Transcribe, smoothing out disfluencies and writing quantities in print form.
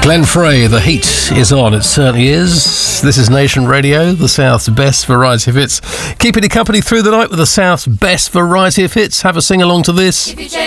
Glenn Frey, the heat is on. It certainly is. This is Nation Radio, the South's best variety of hits. Keeping you company through the night with the South's best variety of hits. Have a sing along to this.